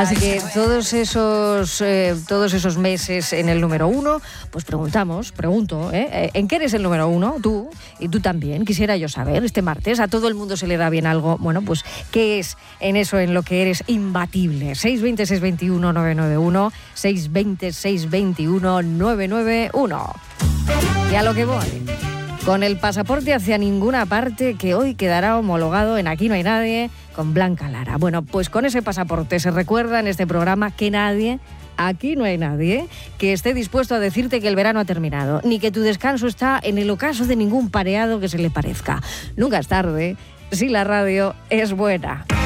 Así que todos esos meses en el número 1, pues pregunto, ¿en qué eres el número 1? Tú, y tú también. Quisiera yo saber, este martes, ¿a todo el mundo se le da bien algo? Bueno, pues, ¿qué es en eso en lo que eres imbatible? 620-621-991, 620-621-991. Y a lo que voy. Con el pasaporte hacia ninguna parte, que hoy quedará homologado en Aquí no hay nadie, con Blanca Lara. Bueno, pues con ese pasaporte se recuerda en este programa que aquí no hay nadie, que esté dispuesto a decirte que el verano ha terminado, ni que tu descanso está en el ocaso de ningún pareado que se le parezca. Nunca es tarde, si la radio es buena.